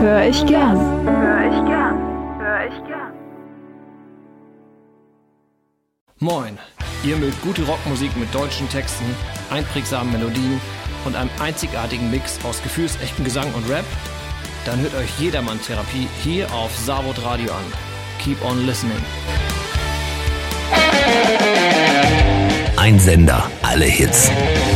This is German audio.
Hör ich gern. Moin, ihr mögt gute Rockmusik mit deutschen Texten, einprägsamen Melodien und einem einzigartigen Mix aus gefühlsechtem Gesang und Rap? Dann hört euch Jedermann-Therapie hier auf Savod Radio an. Keep on listening. Ein Sender, alle Hits.